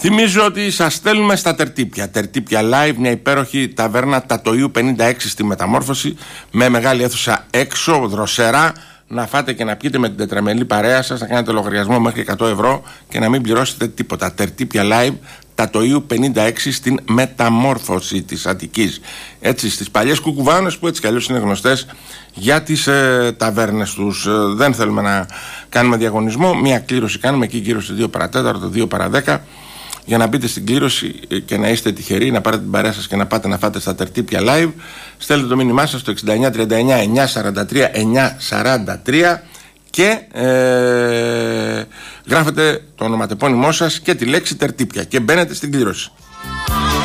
Θυμίζω ότι σας στέλνουμε στα Τερτύπια. Τερτύπια Live, μια υπέροχη ταβέρνα Τατοΐου 56 στη Μεταμόρφωση, με μεγάλη αίθουσα έξω, δροσερά. Να φάτε και να πιείτε με την τετραμελή παρέα σας, να κάνετε λογαριασμό μέχρι 100 ευρώ και να μην πληρώσετε τίποτα. Τερτύπια Live, Τατοΐου 56 στην Μεταμόρφωση της Αττικής. Έτσι, στις παλιές κουκουβάνες που έτσι κι αλλιώς είναι γνωστές για τις ταβέρνες τους. Δεν θέλουμε να κάνουμε διαγωνισμό. Μια κλήρωση κάνουμε εκεί γύρω στις 2 παρα 4, 2 παρα 10. Για να μπείτε στην κλήρωση και να είστε τυχεροί, να πάρετε την παρέα σας και να πάτε να φάτε στα Τερτύπια Live, στέλνετε το μήνυμά σας στο 6939 943 943 και γράφετε το ονοματεπώνυμό σας και τη λέξη Τερτύπια και μπαίνετε στην κλήρωση.